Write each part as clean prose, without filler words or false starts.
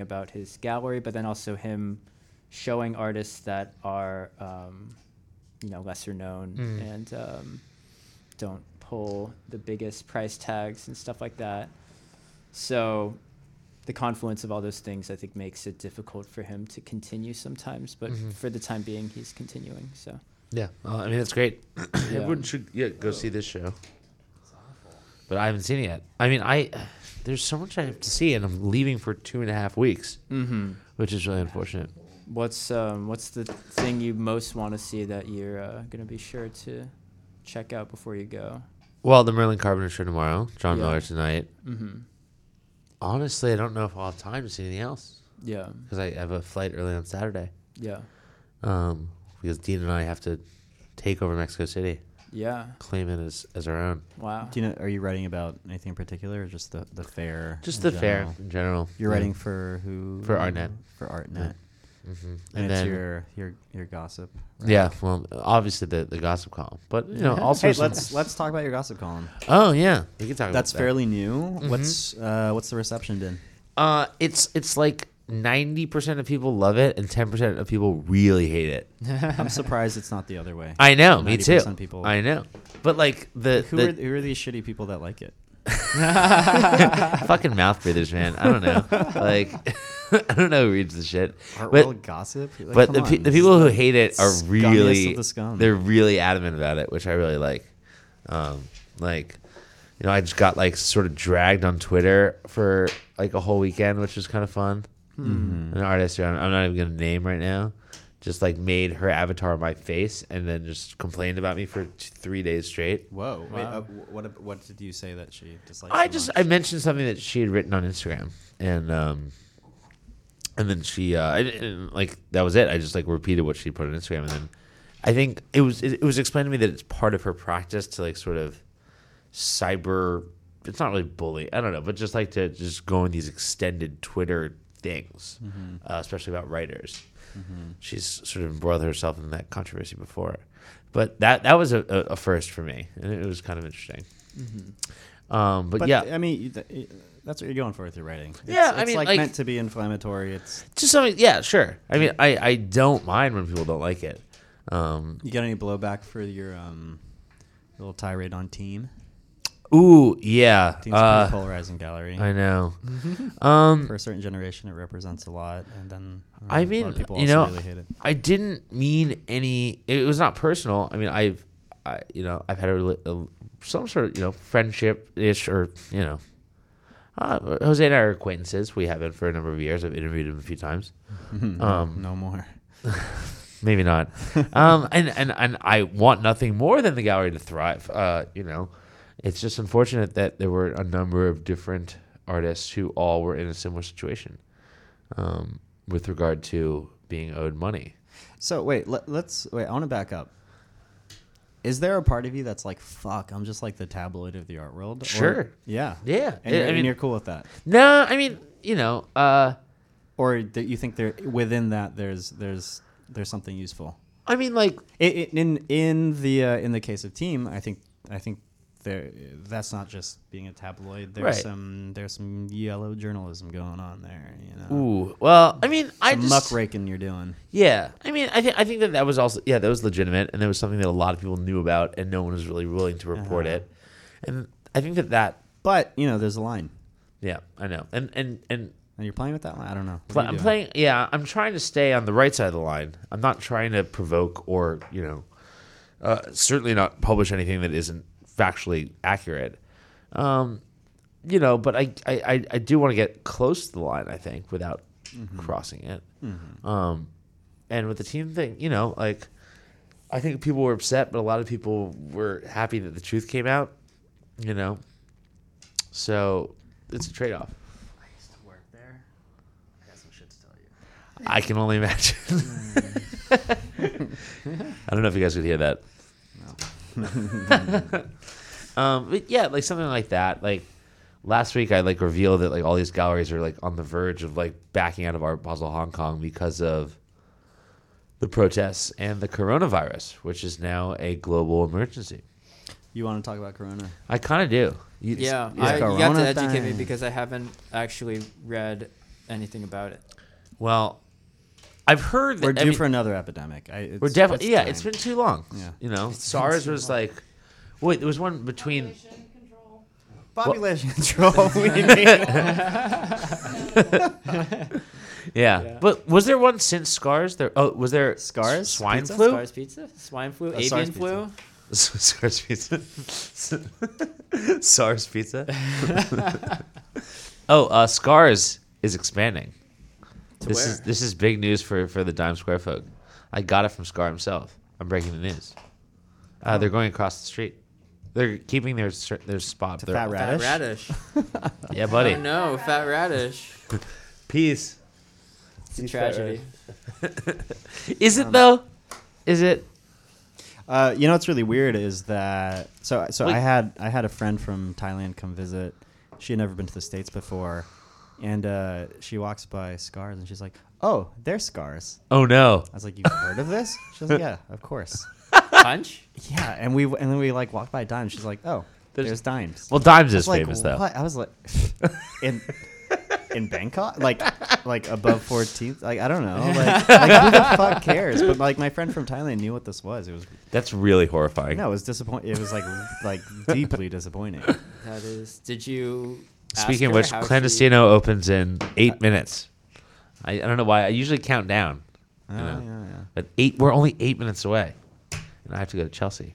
about his gallery, but then also him showing artists that are lesser known and don't pull the biggest price tags and stuff like that. So the confluence of all those things, I think, makes it difficult for him to continue sometimes. But for the time being, he's continuing. So yeah, I mean, it's great. Everyone should go see this show. But I haven't seen it yet. I mean, there's so much I have to see, and I'm leaving for 2.5 weeks, which is really unfortunate. What's the thing you most want to see that you're gonna be sure to check out before you go? Well, the Merlin Carpenter show tomorrow, John Miller tonight. Mm-hmm. Honestly, I don't know if I'll have time to see anything else. Yeah. Because I have a flight early on Saturday. Yeah. Because Dean and I have to take over Mexico City. Yeah. Claim it as our own. Wow. Are you writing about anything in particular, or just the fair? Just the fair in general. You're writing for who? For Artnet. For Artnet. Yeah. Mm-hmm. And it's then your gossip. Right? Yeah, well, obviously the gossip column, but also hey, let's talk about your gossip column. Oh yeah, we can talk about that. That's fairly new. What's the reception been? It's like 90% of people love it and 10% of people really hate it. I'm surprised it's not the other way. I know, me too. People, I know, but like who are these shitty people that like it? Fucking mouth breathers, man. I don't know. Like, I don't know who reads the shit. But gossip. Like, but the people who hate it are really, they're really adamant about it, which I really like. I just got like sort of dragged on Twitter for like a whole weekend, which was kind of fun. An artist who I'm not even gonna name right now, just like made her avatar my face and then just complained about me for 3 days straight. Whoa! Wow. Wait, what did you say that she disliked? I mentioned something that she had written on Instagram, and then she like that was it. I just like repeated what she put on Instagram, and then I think it was explained to me that it's part of her practice to like sort of cyber. It's not really bully. I don't know, but just like to just go in these extended Twitter things, especially about writers. She's sort of embroiled herself in that controversy before, but that was a first for me, and it was kind of interesting. But yeah, I mean, that's what you're going for with your writing. It's like meant to be inflammatory. It's just something. Yeah, sure. I mean, I don't mind when people don't like it. You got any blowback for your little tirade on Team? Ooh, yeah. Team's a pretty polarizing gallery. I know. For a certain generation, it represents a lot, and then I a mean, lot of people also really hate it. I didn't mean any. It was not personal. I mean, I've had some sort of friendship ish, or Jose and I are acquaintances. We have been for a number of years. I've interviewed him a few times. No more. Maybe not. And I want nothing more than the gallery to thrive. It's just unfortunate that there were a number of different artists who all were in a similar situation with regard to being owed money. So wait, let's wait. I want to back up. Is there a part of you that's like, fuck, I'm just like the tabloid of the art world? Sure. Yeah. And you're cool with that? No, I mean, or do you think within that there's something useful? I mean, like in the case of Team, I think that's not just being a tabloid. There's some yellow journalism going on there. Ooh, well, I mean, muckraking you're doing. Yeah, I mean, I think that was also that was legitimate, and there was something that a lot of people knew about, and no one was really willing to report it. And I think that. But there's a line. Yeah, I know, and you're playing with that line. I don't know. I'm playing. Yeah, I'm trying to stay on the right side of the line. I'm not trying to provoke or certainly not publish anything that isn't factually accurate. But I do want to get close to the line, I think, without crossing it. And with the Team thing, I think people were upset, but a lot of people were happy that the truth came out, so it's a trade-off. I used to work there. I got some shit to tell you. I can only imagine. I don't know if you guys could hear that. No. But yeah, like something like that. Like last week, I like revealed that like all these galleries are like on the verge of like backing out of Art Basel Hong Kong because of the protests and the coronavirus, which is now a global emergency. You want to talk about Corona? I kind of do. You got to educate me because I haven't actually read anything about it. Well, I've heard that We're due for another epidemic. we're definitely it's time. It's been too long. Yeah. You know, SARS was like, wait, there was one between. Population control. We need. Yeah, but was there one since SCARS? Was there SCARS? swine Pizza? flu? SARS pizza, swine flu, avian SARS flu. SARS pizza. SARS pizza. SCARS is expanding. This is big news for the Dime Square folk. I got it from Scar himself. I'm breaking the news. They're going across the street. They're keeping their spot. Fat Radish? Yeah, buddy. Oh no, Fat Radish. Peace. It's a tragedy. Is it though? Is it? You know what's really weird is that Wait. I had a friend from Thailand come visit. She had never been to the States before, and she walks by SCARS and she's like, "Oh, they're SCARS." Oh no. I was like, "You've heard of this?" She was like, "Yeah, of course." Punch? Yeah, and then we like walked by Dime. She's like, "Oh, there's Dimes." Well, Dimes I is was like, famous though. what? I was like, in Bangkok, like above 14th. Like I don't know. Like who the fuck cares? But like my friend from Thailand knew what this was. It was That's really horrifying. no, it was disappointing. It was like deeply disappointing. That is. Did you? ask Speaking of her which, how Clandestino opens in 8 minutes. I don't know why. I usually count down. Oh, You know. yeah. But we're only 8 minutes away, and I have to go to Chelsea.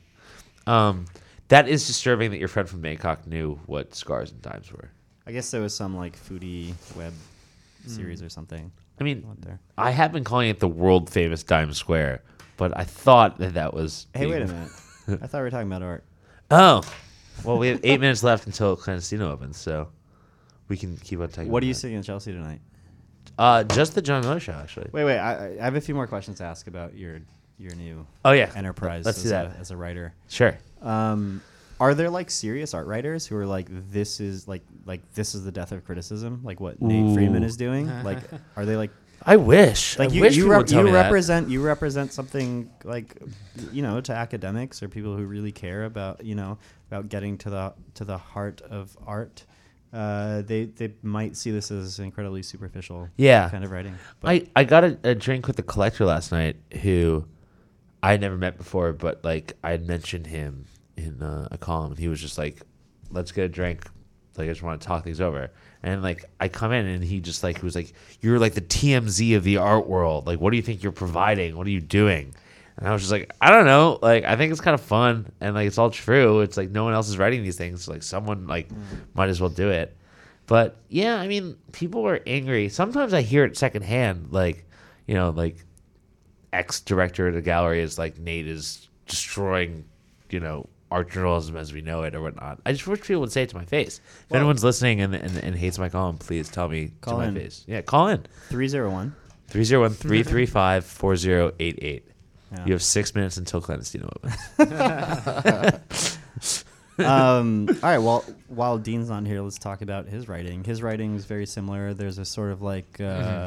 That is disturbing that your friend from Bangkok knew what SCARS and Dimes were. I guess there was some like foodie web series or something. I mean, out there. I have been calling it the world famous Dimes Square, but I thought that was. Hey, wait a minute. I thought we were talking about art. Oh, well, we have 8 minutes left until Clandestino opens, so we can keep on talking. What are you about seeing in Chelsea tonight? that. Just the John Miller show, actually. Wait. I have a few more questions to ask about your new Oh yeah, enterprise Let's do that. as a writer. Sure. Are there like serious art writers who are like this is like this is the death of criticism, like what Nate Freeman is doing? Like, are they like I wish. like I you wish you, people would tell me that. represent something like to academics or people who really care about about getting to the heart of art. They might see this as incredibly superficial kind of writing. But I got a drink with a collector last night who I had never met before, but like I had mentioned him in a column, and he was just like, "Let's get a drink. Like I just want to talk things over." And like I come in, and he just like was like, "You're like the TMZ of the art world. Like, what do you think you're providing? What are you doing?" And I was just like, I don't know. Like, I think it's kind of fun, and like it's all true. It's like no one else is writing these things. So, like someone like might as well do it. But yeah, I mean, people are angry. Sometimes I hear it secondhand, like like ex-director of the gallery is like Nate is destroying, art journalism as we know it or whatnot. I just wish people would say it to my face. If anyone's listening and hates my column, please tell me Call to in. my face. Yeah, call in. 301. 301-335-4088. Yeah. You have 6 minutes until Clandestino opens. All right. Well, while Dean's on here, let's talk about his writing. His writing is very similar. There's a sort of like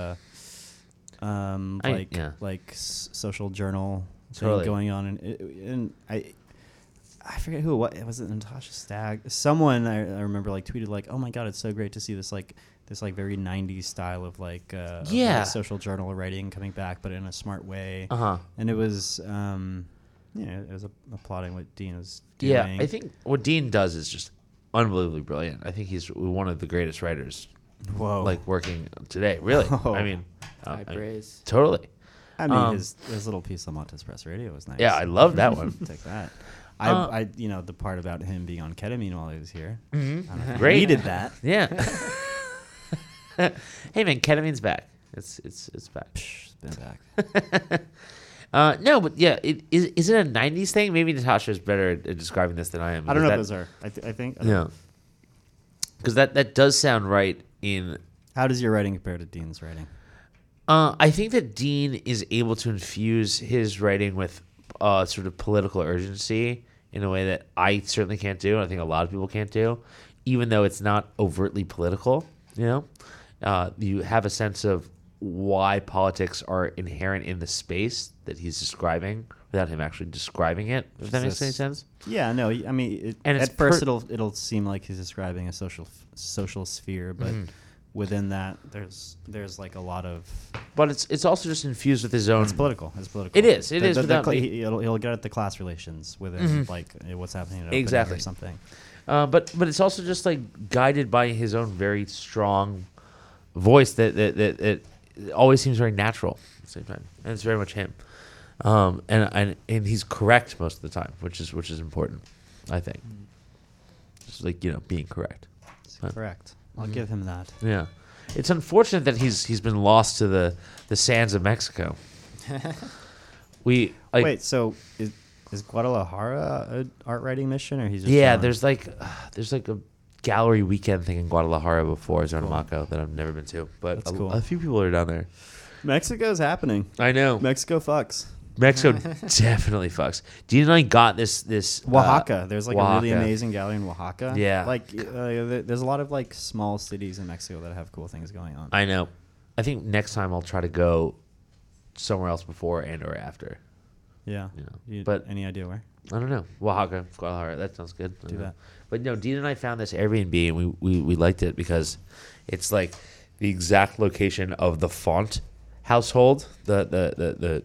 social journal thing going on, and I forget who. What was it? Natasha Stagg. Someone I remember like tweeted like, "Oh my god, it's so great to see this very 90s style of like social journal writing coming back, but in a smart way." And it was it was applauding what Dean was doing. Yeah, I think what Dean does is just unbelievably brilliant. I think he's one of the greatest writers. Whoa. Like working today, really. Oh. I mean, High praise. Totally. I mean, his little piece on Montes Press Radio was nice. Yeah, I love that one. Take that. I the part about him being on ketamine while he was here. Mm-hmm. I don't know if you Great. needed that. Yeah. Hey man, ketamine's back. It's back. Psh, it's been back. No, but yeah, is it a '90s thing? Maybe Natasha is better at describing this than I am. I don't know if those are. I think. Yeah. Because that does sound right. How does your writing compare to Dean's writing? I think that Dean is able to infuse his writing with sort of political urgency in a way that I certainly can't do, and I think a lot of people can't do, even though it's not overtly political. You have a sense of why politics are inherent in the space that he's describing without him actually describing it, if that makes any sense. Yeah, no, I mean, And at first it'll seem like he's describing a social sphere, but within that, there's like a lot of. But it's also just infused with his own. It's political. It is. It is. He'll get at the class relations within like what's happening at exactly or something. But it's also just like guided by his own very strong voice that always seems very natural at the same time, and it's very much him. And he's correct most of the time, which is important, I think. Just like being correct. Correct. I'll give him that. Yeah, it's unfortunate that he's been lost to the sands of Mexico. Wait, so is Guadalajara an art writing mission, or he's just there's like a gallery weekend thing in Guadalajara before Zonamaco that I've never been to, but a few people are down there. Mexico's happening. I know. Mexico fucks. Mexico definitely fucks. Dean and I got this Oaxaca. There's like Oaxaca. a really amazing gallery in Oaxaca. Yeah. Like there's a lot of like small cities in Mexico that have cool things going on. I know. I think next time I'll try to go somewhere else before and or after. Yeah. But any idea where? I don't know. Oaxaca, Guadalajara. That sounds good. Do that. But no, Dean and I found this Airbnb and we liked it because it's like the exact location of the Font household, the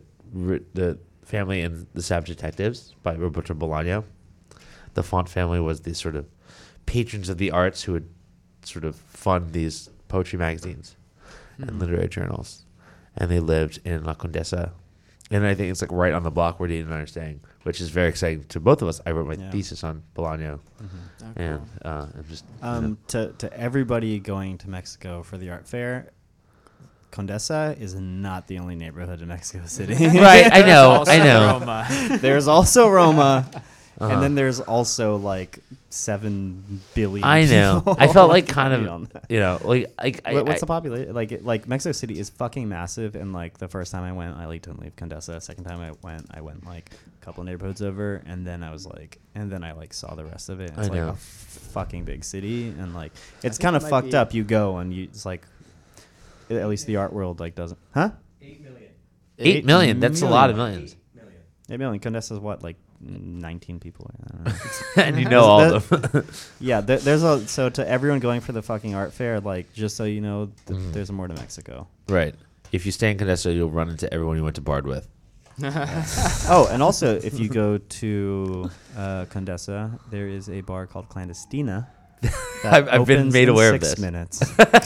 family in The Savage Detectives by Roberto Bolaño. The Font family was the sort of patrons of the arts who would sort of fund these poetry magazines and literary journals. And they lived in La Condesa. And I think it's like right on the block where Dean and I are staying, which is very exciting to both of us. I wrote my thesis on Bolaño. And I'm just... To everybody going to Mexico for the art fair, Condesa is not the only neighborhood in Mexico City. Right, I know. Roma. There's also Roma, and then there's also like 7 billion. I know. People. I felt like kind of, what's the population? Like Mexico City is fucking massive, and like the first time I went, I didn't leave Condesa. Second time I went like a couple neighborhoods over, and then I saw the rest of it. It's like a fucking big city, and like it's kind of fucked up. You go and it's like. At least the art world like doesn't. Huh? 8 million. 8 million. That's a lot of millions. 8 million. Condesa's what, like 19 people? I don't know. And you know all of them. Yeah, so to everyone going for the fucking art fair, like just so you know, there's more to Mexico. Right. If you stay in Condesa, you'll run into everyone you went to Bard with. Oh, and also if you go to Condesa, there is a bar called Clandestina. I've been made aware of this. 6 minutes.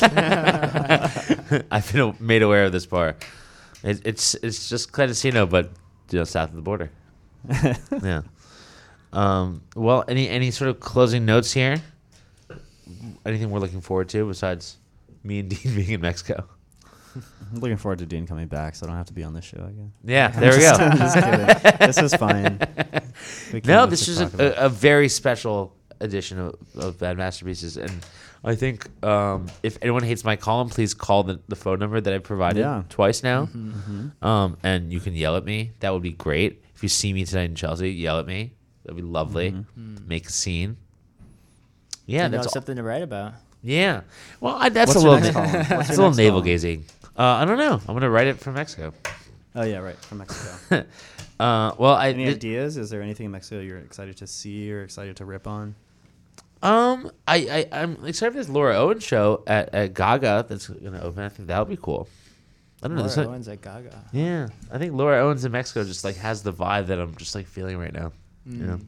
I've been made aware of this bar. It's just Clandestino, but south of the border. Yeah. Well, any sort of closing notes here? Anything we're looking forward to besides me and Dean being in Mexico? I'm looking forward to Dean coming back, so I don't have to be on this show again. Yeah, there we go. I'm just kidding. This is fine. No, this is a very special edition of Bad Masterpieces, and I think if anyone hates my column, please call the phone number that I provided twice now. And you can yell at me. That would be great. If you see me tonight in Chelsea, yell at me. That'd be lovely. Make a scene. Yeah, that's something to write about. Yeah. Well, that's a little navel gazing. I don't know. I'm gonna write it from Mexico. Oh yeah, right, from Mexico. Any ideas? Is there anything in Mexico you're excited to see or excited to rip on? I'm excited for this Laura Owen show at Gaga that's gonna open. I think that'll be cool. I don't know. Laura Owens at Gaga. Yeah, I think Laura Owens in Mexico just like has the vibe that I'm just like feeling right now. You know.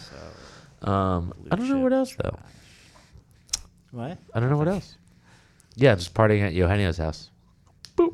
I don't know what else though. What? I don't know what else. Yeah, just partying at Eugenio's house. Boop.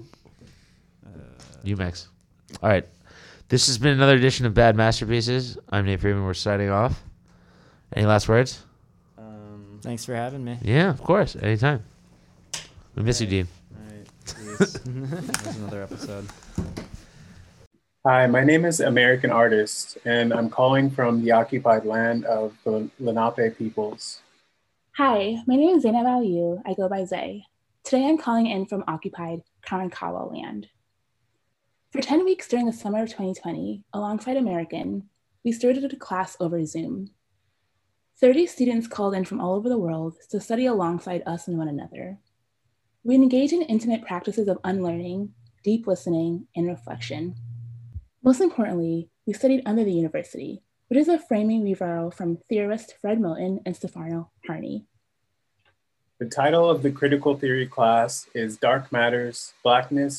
UMax. All right. This has been another edition of Bad Masterpieces. I'm Nate Freeman. We're signing off. Any last words? Thanks for having me. Yeah, of course. Anytime. We miss you, Dean. All right. There's another episode. Hi, my name is American Artist, and I'm calling from the occupied land of the Lenape peoples. Hi, my name is Zainab Aliyu. I go by Zay. Today I'm calling in from occupied Karankawa land. For 10 weeks during the summer of 2020, alongside American, we started a class over Zoom. 30 students called in from all over the world to study alongside us and one another. We engage in intimate practices of unlearning, deep listening, and reflection. Most importantly, we studied under the university, which is a framing we borrow from theorists Fred Moten and Stefano Harney. The title of the critical theory class is Dark Matters, Blackness,